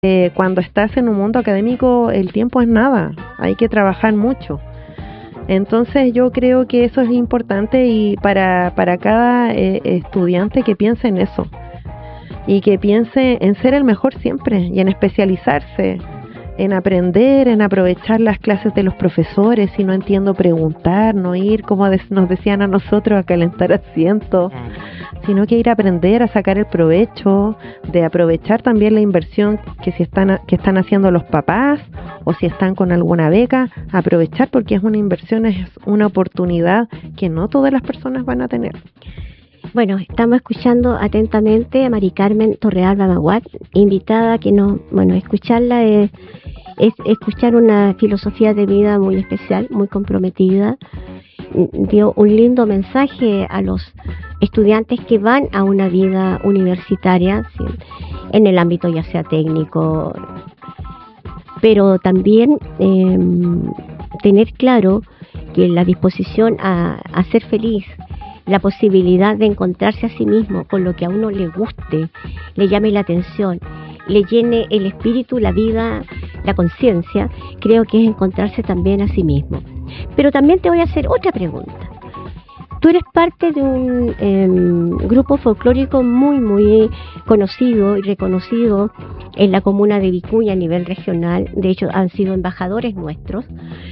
cuando estás en un mundo académico el tiempo es nada, hay que trabajar mucho. Entonces yo creo que eso es importante y para cada estudiante que piense en eso y que piense en ser el mejor siempre y en especializarse, en aprender, en aprovechar las clases de los profesores. Si no entiendo, preguntar, no ir como nos decían a nosotros a calentar asientos, sino que ir a aprender, a sacar el provecho, de aprovechar también la inversión que están haciendo los papás, o si están con alguna beca, aprovechar, porque es una inversión, es una oportunidad que no todas las personas van a tener. Bueno, estamos escuchando atentamente a Mari Carmen Torrealba Maguad, invitada que escucharla es escuchar una filosofía de vida muy especial, muy comprometida. Dio un lindo mensaje a los estudiantes que van a una vida universitaria, ¿sí?, en el ámbito ya sea técnico, pero también tener claro que la disposición a ser feliz, la posibilidad de encontrarse a sí mismo con lo que a uno le guste, le llame la atención, le llene el espíritu, la vida, la conciencia, creo que es encontrarse también a sí mismo. Pero también te voy a hacer otra pregunta. Tú eres parte de un grupo folclórico muy conocido y reconocido en la comuna de Vicuña a nivel regional. De hecho, han sido embajadores nuestros.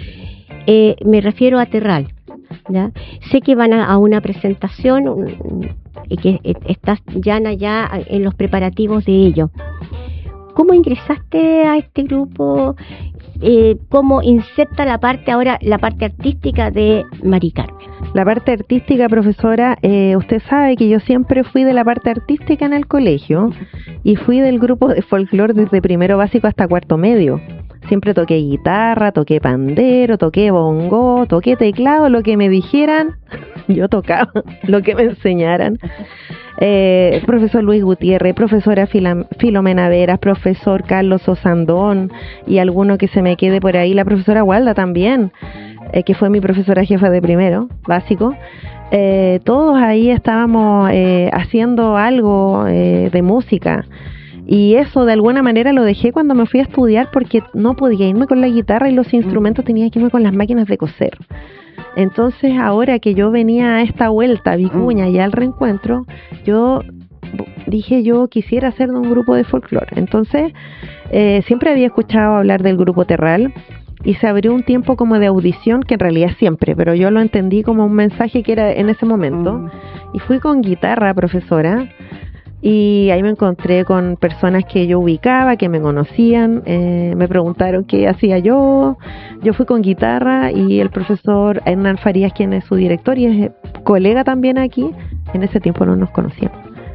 Me refiero a Terral, ¿ya? Sé que van a una presentación y que estás ya en los preparativos de ello. ¿Cómo ingresaste a este grupo? ¿Cómo inserta la parte artística de Mari Carmen? La parte artística, profesora, usted sabe que yo siempre fui de la parte artística en el colegio y fui del grupo de folclore desde primero básico hasta cuarto medio. Siempre toqué guitarra, toqué pandero, toqué bongo, toqué teclado, lo que me dijeran, yo tocaba, lo que me enseñaran. Profesor Luis Gutiérrez, profesora Filomena Veras, profesor Carlos Osandón y alguno que se me quede por ahí, la profesora Walda también, que fue mi profesora jefa de primero básico. Todos ahí estábamos haciendo algo de música. Y eso de alguna manera lo dejé cuando me fui a estudiar porque no podía irme con la guitarra y los instrumentos, tenía que irme con las máquinas de coser. Entonces ahora que yo venía a esta vuelta a Vicuña y al reencuentro, yo dije yo quisiera ser de un grupo de folclore. Entonces siempre había escuchado hablar del grupo Terral y se abrió un tiempo como de audición, que en realidad siempre, pero yo lo entendí como un mensaje que era en ese momento. Y fui con guitarra, profesora, y ahí me encontré con personas que yo ubicaba, que me conocían, me preguntaron qué hacía yo fui con guitarra y el profesor Hernán Farías, quien es su director y es colega también aquí, en ese tiempo no nos conocíamos.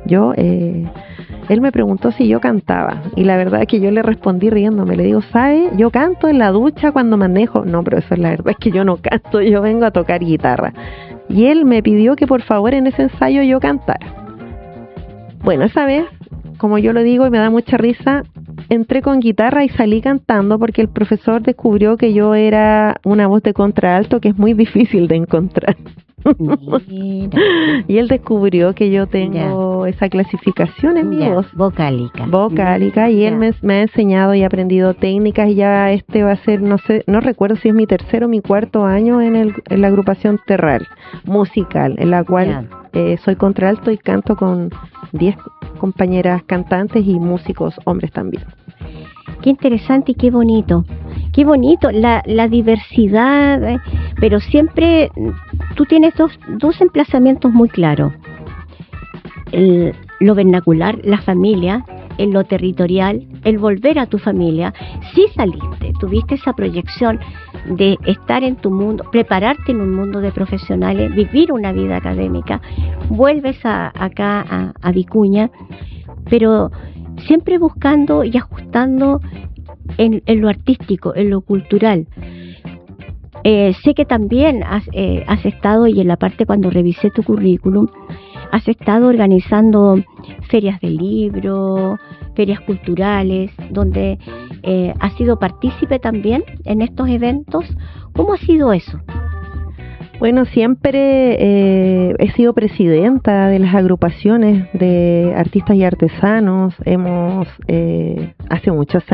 Él me preguntó si yo cantaba y la verdad es que yo le respondí riéndome, le digo, ¿sabe? Yo canto en la ducha cuando manejo. No, profesor, la verdad es que yo no canto, yo vengo a tocar guitarra. Y él me pidió que por favor en ese ensayo yo cantara. Bueno, esa vez, como yo lo digo y me da mucha risa, entré con guitarra y salí cantando porque el profesor descubrió que yo era una voz de contralto que es muy difícil de encontrar. Y él descubrió que yo tengo esa clasificación en mi voz. Vocálica, y él me ha enseñado y ha aprendido técnicas y ya va a ser, no recuerdo si es mi tercer o mi cuarto año en la agrupación Terral musical, en la cual soy contralto y canto con 10 compañeras cantantes y músicos hombres también. Qué interesante y qué bonito la diversidad, pero siempre tú tienes dos emplazamientos muy claros: lo vernacular, la familia, en lo territorial, el volver a tu familia. Sí saliste, tuviste esa proyección de estar en tu mundo, prepararte en un mundo de profesionales, vivir una vida académica, vuelves acá a Vicuña, pero siempre buscando y ajustando en lo artístico, en lo cultural. Sé que también has estado, y en la parte cuando revisé tu currículum, has estado organizando ferias de libro, ferias culturales, donde has sido partícipe también en estos eventos. ¿Cómo ha sido eso? Bueno, siempre he sido presidenta de las agrupaciones de artistas y artesanos. Hace muchos